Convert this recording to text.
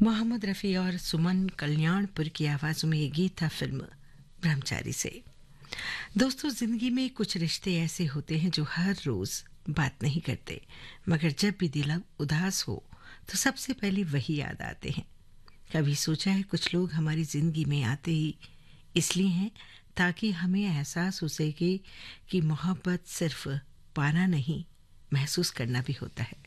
मोहम्मद रफ़ी और सुमन कल्याणपुर की आवाज़ों में ये गीत था फिल्म ब्रह्मचारी से। दोस्तों, ज़िंदगी में कुछ रिश्ते ऐसे होते हैं जो हर रोज़ बात नहीं करते, मगर जब भी दिल उदास हो तो सबसे पहले वही याद आते हैं। कभी सोचा है कुछ लोग हमारी ज़िंदगी में आते ही इसलिए हैं ताकि हमें एहसास हो सके कि मोहब्बत सिर्फ पाना नहीं, महसूस करना भी होता है।